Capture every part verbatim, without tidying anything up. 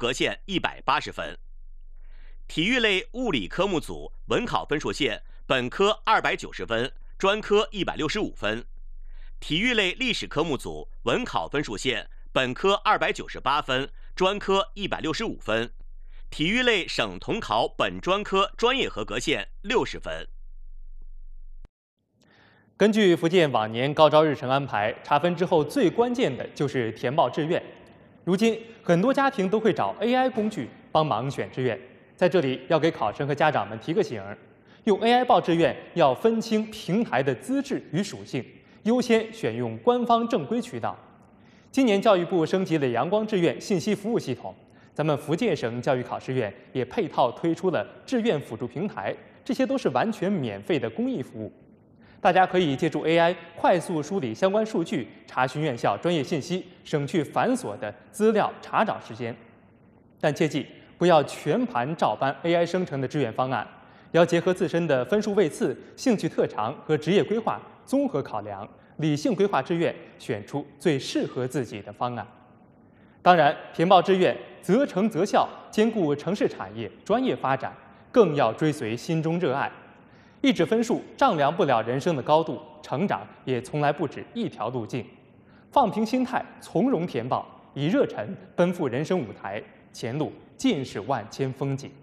格线一百八十分。体育类物理科目组文考分数线，本科二百九十分，专科一百六十五分。体育类历史科目组文考分数线，本科二百九十八分，专科一百六十五分。体育类省统考本专科专业合格线六十分。 根据福建往年高招日程安排，查分之后最关键的就是填报志愿。如今很多家庭都会找 A I 工具帮忙选志愿，在这里要给考生和家长们提个醒儿：用 A I 报志愿要分清平台的资质与属性，优先选用官方正规渠道。今年教育部升级了阳光志愿信息服务系统，咱们福建省教育考试院也配套推出了志愿辅助平台，这些都是完全免费的公益服务。大家可以借助 A I 快速梳理相关数据，查询院校专业信息，省去繁琐的资料查找时间。但切记不要全盘照搬 A I 生成的志愿方案，要结合自身的分数位次、兴趣特长和职业规划综合考量，理性规划志愿，选出最适合自己的方案。当然，填报志愿择成择校，兼顾城市产业、专业发展，更要追随心中热爱。一纸分数丈量不了人生的高度，成长也从来不止一条路径。放平心态，从容填报，以热忱奔赴人生舞台，前路尽是万千风景。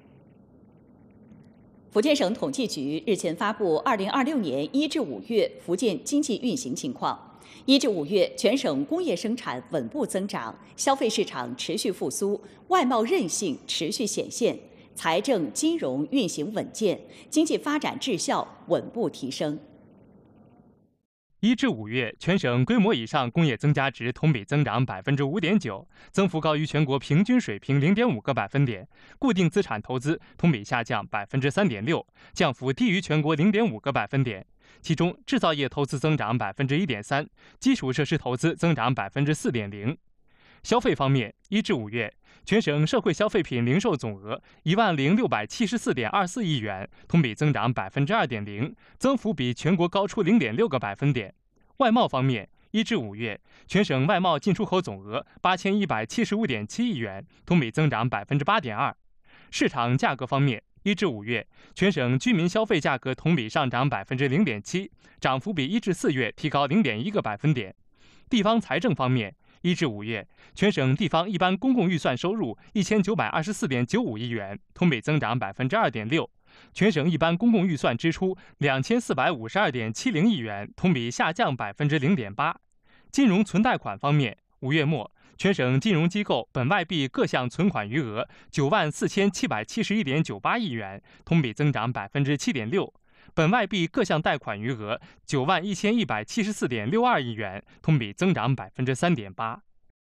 福建省统计局日前发布二零二六年一至五月福建经济运行情况。一至五月，全省工业生产稳步增长，消费市场持续复苏，外贸韧性持续显现。财政金融运行稳健，经济发展质效稳步提升。 一至五月，全省规模以上工业增加值同比增长百分之五点九，增幅高于全国平均水平零点五个百分点。固定资产投资同比下降百分之三点六，降幅低于全国零点五个百分点。其中，制造业投资增长百分之一点三，基础设施投资增长百分之四点零。消费方面，一至五月，全省社会消费品零售总额一万零六百七十四点二四亿元，同比增长百分之二点零，增幅比全国高出零点六个百分点。外贸方面，一至五月，全省外贸进出口总额八千一百七十五点七亿元，同比增长百分之八点二。市场价格方面，一至五月，全省居民消费价格同比上涨百分之零点七，涨幅比一至四月提高零点一个百分点。地方财政方面，一至五月，全省地方一般公共预算收入一千九百二十四点九五亿元，同比增长百分之二点六；全省一般公共预算支出两千四百五十二点七零亿元，同比下降百分之零点八。金融存贷款方面，五月末，全省金融机构本外币各项存款余额九万四千七百七十一点九八亿元，同比增长百分之七点六。本外币各项贷款余额九万一千一百七十四点六二亿元，同比增长百分之三点八。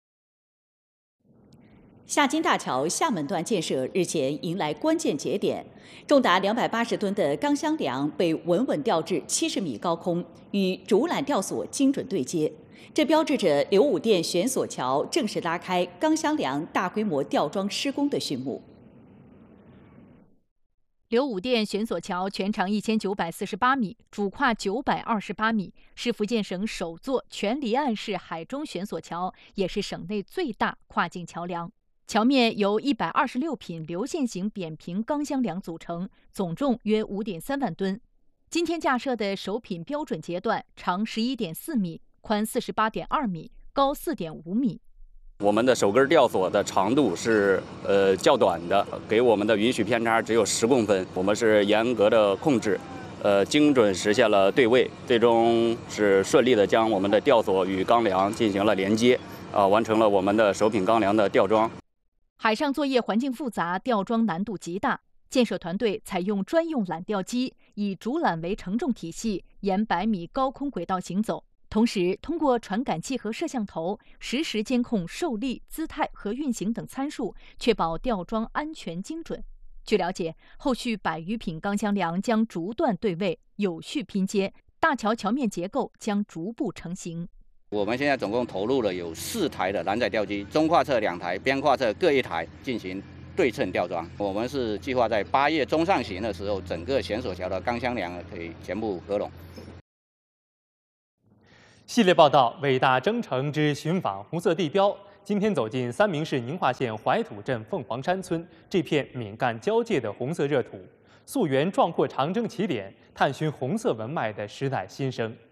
夏金大桥厦门段建设日前迎来关键节点，重达两百八十吨的钢箱梁被稳稳吊至七十米高空，与竹缆吊索精准对接，这标志着刘武店悬索桥正式拉开钢箱梁大规模吊装施工的序幕。 刘武店悬索桥全长一千九百四十八米，主跨九百二十八米，是福建省首座全离岸式海中悬索桥，也是省内最大跨境桥梁。桥面由一百二十六品流线型扁平钢箱梁组成，总重约五点三万吨。今天架设的首品标准节段长十一点四米，宽四十八点二米，高四点五米。 我们的首根吊索的长度是呃较短的，给我们的允许偏差只有十公分。我们是严格的控制，呃，精准实现了对位，最终是顺利的将我们的吊索与钢梁进行了连接，啊、呃，完成了我们的首品钢梁的吊装。 海上作业环境复杂，吊装难度极大。建设团队采用专用缆吊机，以竹缆为承重体系，沿百米高空轨道行走。同时，通过传感器和摄像头实时监控受力、姿态和运行等参数，确保吊装安全精准。据了解，后续百余品钢箱梁将逐段对位，有序拼接，大桥桥面结构将逐步成型。 我们现在总共投入了有四台的缆载吊机，中跨侧两台，边跨侧各一台，进行对称吊装。我们是计划在八月中上旬的时候，整个悬索桥的钢箱梁可以全部合拢。系列报道《伟大征程之寻访红色地标》 今天走进三明市宁化县怀土镇凤凰山村这片闽赣交界的红色热土，溯源壮阔长征起点，探寻红色文脉的时代新生。